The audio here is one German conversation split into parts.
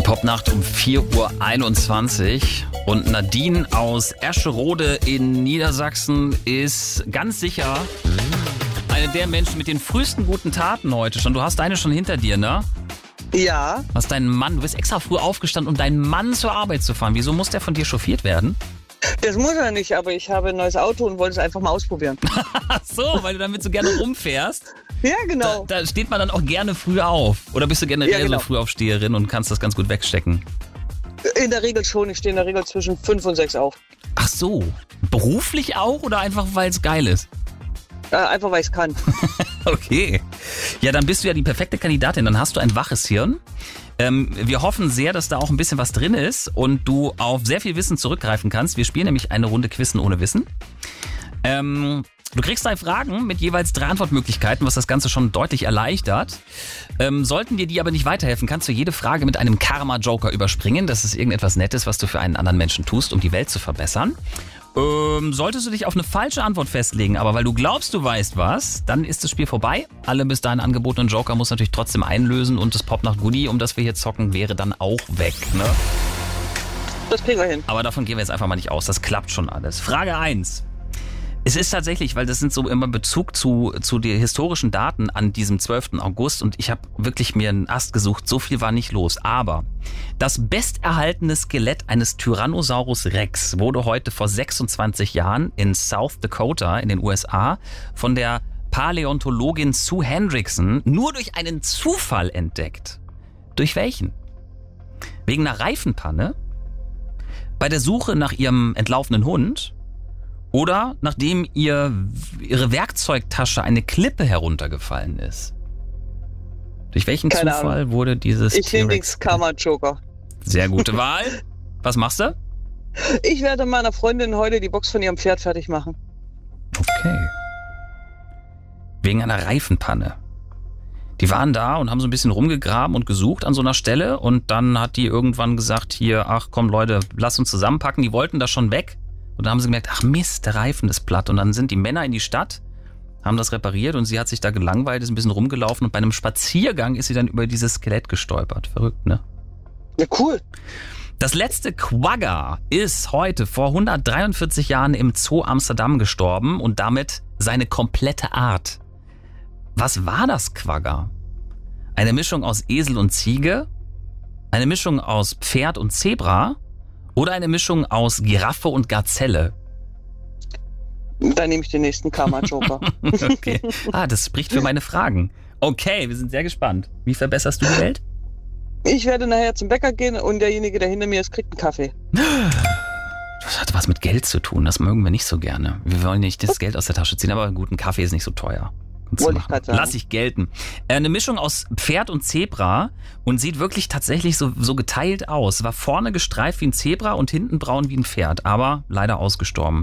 Popnacht um 4:21 Uhr und Nadine aus Escherode in Niedersachsen ist ganz sicher eine der Menschen mit den frühesten guten Taten heute schon. Du hast deine schon hinter dir, ne? Ja. Hast deinen Mann, du bist extra früh aufgestanden, um deinen Mann zur Arbeit zu fahren. Wieso muss der von dir chauffiert werden? Das muss er nicht, aber ich habe ein neues Auto und wollte es einfach mal ausprobieren. Ach so, weil du damit so gerne rumfährst. Ja, genau. Da steht man dann auch gerne früh auf. Oder bist du generell so Frühaufsteherin und kannst das ganz gut wegstecken? In der Regel schon. Ich stehe in der Regel zwischen 5 und 6 auf. Ach so. Beruflich auch oder einfach, weil es geil ist? Einfach, weil ich es kann. Okay. Ja, dann bist du ja die perfekte Kandidatin. Dann hast du ein waches Hirn. Wir hoffen sehr, dass da auch ein bisschen was drin ist und du auf sehr viel Wissen zurückgreifen kannst. Wir spielen nämlich eine Runde Quizzen ohne Wissen. Du kriegst 3 Fragen mit jeweils 3 Antwortmöglichkeiten, was das Ganze schon deutlich erleichtert. Sollten dir die aber nicht weiterhelfen, kannst du jede Frage mit einem Karma-Joker überspringen. Das ist irgendetwas Nettes, was du für einen anderen Menschen tust, um die Welt zu verbessern. Solltest du dich auf eine falsche Antwort festlegen, aber weil du glaubst, du weißt was, dann ist das Spiel vorbei. Alle bis dahin angebotenen Joker muss natürlich trotzdem einlösen und das Popnacht-Goodie, um das wir hier zocken, wäre dann auch weg, ne? Das kriegen wir hin. Aber davon gehen wir jetzt einfach mal nicht aus. Das klappt schon alles. Frage 1. Es ist tatsächlich, weil das sind so immer Bezug zu den historischen Daten an diesem 12. August und ich habe wirklich mir einen Ast gesucht, so viel war nicht los. Aber das besterhaltene Skelett eines Tyrannosaurus Rex wurde heute vor 26 Jahren in South Dakota in den USA von der Paläontologin Sue Hendrickson nur durch einen Zufall entdeckt. Durch welchen? Wegen einer Reifenpanne? Bei der Suche nach ihrem entlaufenen Hund? Oder nachdem ihre Werkzeugtasche eine Klippe heruntergefallen ist? Durch welchen Keine Zufall Ahnung. wurde dieses Ich nehme den T-Rex? Karma-Joker. Sehr gute Wahl. Was machst du? Ich werde meiner Freundin heute die Box von ihrem Pferd fertig machen. Okay. Wegen einer Reifenpanne. Die waren da und haben so ein bisschen rumgegraben und gesucht an so einer Stelle und dann hat die irgendwann gesagt, hier, ach komm Leute, lass uns zusammenpacken. Die wollten da schon weg. Und dann haben sie gemerkt, ach Mist, der Reifen ist platt. Und dann sind die Männer in die Stadt, haben das repariert und sie hat sich da gelangweilt, ist ein bisschen rumgelaufen und bei einem Spaziergang ist sie dann über dieses Skelett gestolpert. Verrückt, ne? Ja, cool. Das letzte Quagga ist heute vor 143 Jahren im Zoo Amsterdam gestorben und damit seine komplette Art. Was war das Quagga? Eine Mischung aus Esel und Ziege? Eine Mischung aus Pferd und Zebra? Oder eine Mischung aus Giraffe und Gazelle? Dann nehme ich den nächsten Karma-Joker. Okay. Das spricht für meine Fragen. Okay, wir sind sehr gespannt. Wie verbesserst du die Welt? Ich werde nachher zum Bäcker gehen und derjenige, der hinter mir ist, kriegt einen Kaffee. Das hat was mit Geld zu tun, das mögen wir nicht so gerne. Wir wollen nicht das Geld aus der Tasche ziehen, aber einen guten Kaffee ist nicht so teuer. Wollte ich gerade sagen. Lass ich gelten. Eine Mischung aus Pferd und Zebra und sieht wirklich tatsächlich so geteilt aus. War vorne gestreift wie ein Zebra und hinten braun wie ein Pferd, aber leider ausgestorben.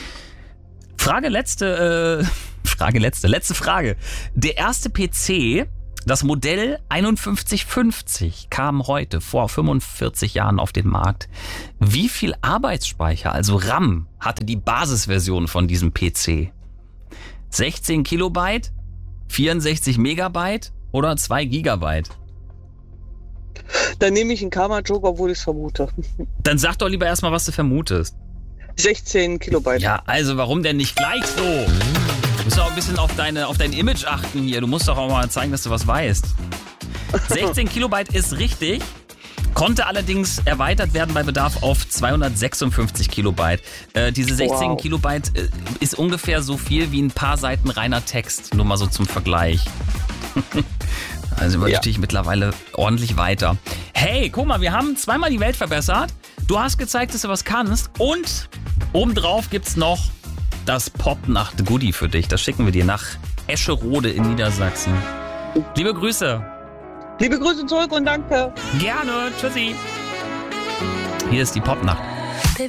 Letzte Frage. Der erste PC, das Modell 5150, kam heute vor 45 Jahren auf den Markt. Wie viel Arbeitsspeicher, also RAM, hatte die Basisversion von diesem PC? 16 Kilobyte, 64 Megabyte oder 2 Gigabyte? Dann nehme ich einen Karma-Joker, obwohl ich es vermute. Dann sag doch lieber erstmal, was du vermutest. 16 Kilobyte. Ja, also warum denn nicht gleich so? Du musst doch auch ein bisschen auf dein Image achten hier. Du musst doch auch mal zeigen, dass du was weißt. 16 Kilobyte ist richtig. Konnte allerdings erweitert werden bei Bedarf auf 256 Kilobyte. Diese 16 Kilobyte ist ungefähr so viel wie ein paar Seiten reiner Text. Nur mal so zum Vergleich. Also stehe ich mittlerweile ordentlich weiter. Hey, guck mal, wir haben zweimal die Welt verbessert. Du hast gezeigt, dass du was kannst. Und obendrauf gibt's noch das Popnacht-Goodie für dich. Das schicken wir dir nach Escherode in Niedersachsen. Liebe Grüße. Liebe Grüße zurück und danke. Gerne. Tschüssi. Hier ist die Popnacht.